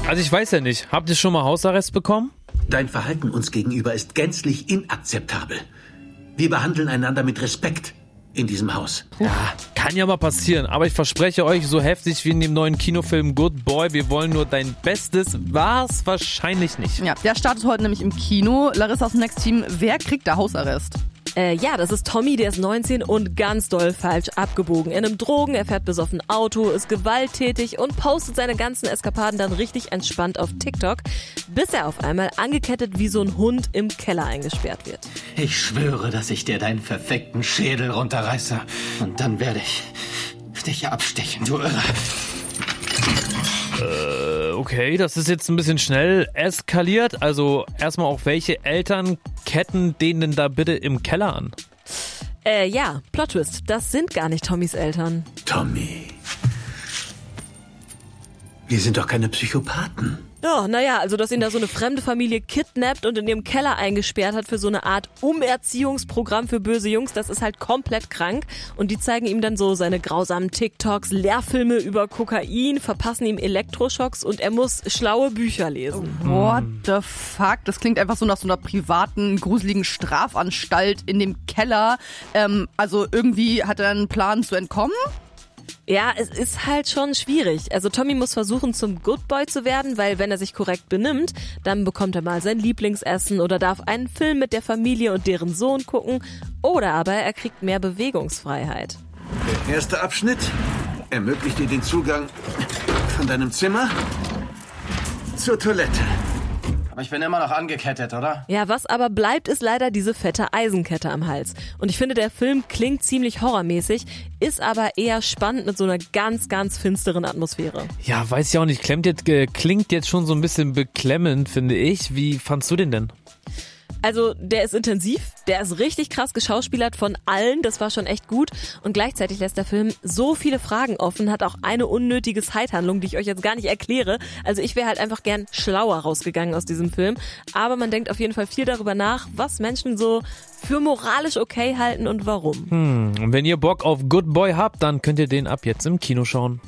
Also ich weiß ja nicht, habt ihr schon mal Hausarrest bekommen? Dein Verhalten uns gegenüber ist gänzlich inakzeptabel. Wir behandeln einander mit Respekt in diesem Haus. Ja, kann ja mal passieren, aber ich verspreche euch, so heftig wie in dem neuen Kinofilm Good Boy, wir wollen nur dein Bestes, war's wahrscheinlich nicht. Ja, der startet heute nämlich im Kino. Larissa aus dem Next Team, wer kriegt da Hausarrest? Ja, das ist Tommy, der ist 19 und ganz doll falsch abgebogen. In einem Drogen, er fährt besoffen Auto, ist gewalttätig und postet seine ganzen Eskapaden dann richtig entspannt auf TikTok, bis er auf einmal angekettet wie so ein Hund im Keller eingesperrt wird. Ich schwöre, dass ich dir deinen verfickten Schädel runterreiße. Und dann werde ich dich abstechen, du Irre. Okay, das ist jetzt ein bisschen schnell eskaliert. Also erstmal auch, welche Eltern ketten den denn da bitte im Keller an? Ja, Plot-Twist, das sind gar nicht Tommys Eltern. Tommy, wir sind doch keine Psychopathen. Ja, naja, also dass ihn da so eine fremde Familie kidnappt und in ihrem Keller eingesperrt hat für so eine Art Umerziehungsprogramm für böse Jungs, das ist halt komplett krank. Und die zeigen ihm dann so seine grausamen TikToks, Lehrfilme über Kokain, verpassen ihm Elektroschocks und er muss schlaue Bücher lesen. What the fuck? Das klingt einfach so nach so einer privaten, gruseligen Strafanstalt in dem Keller. Also irgendwie hat er einen Plan zu entkommen? Ja, es ist halt schon schwierig. Also Tommy muss versuchen, zum Good Boy zu werden, weil wenn er sich korrekt benimmt, dann bekommt er mal sein Lieblingsessen oder darf einen Film mit der Familie und deren Sohn gucken. Oder aber er kriegt mehr Bewegungsfreiheit. Der erste Abschnitt ermöglicht dir den Zugang von deinem Zimmer zur Toilette. Aber ich bin immer noch angekettet, oder? Ja, was aber bleibt, ist leider diese fette Eisenkette am Hals. Und ich finde, der Film klingt ziemlich horrormäßig, ist aber eher spannend mit so einer ganz, ganz finsteren Atmosphäre. Ja, weiß ich auch nicht, klingt jetzt schon so ein bisschen beklemmend, finde ich. Wie fandst du den denn? Also der ist intensiv, der ist richtig krass geschauspielert von allen, das war schon echt gut und gleichzeitig lässt der Film so viele Fragen offen, hat auch eine unnötige Zeithandlung, die ich euch jetzt gar nicht erkläre. Also ich wäre halt einfach gern schlauer rausgegangen aus diesem Film, aber man denkt auf jeden Fall viel darüber nach, was Menschen so für moralisch okay halten und warum. Und wenn ihr Bock auf Good Boy habt, dann könnt ihr den ab jetzt im Kino schauen.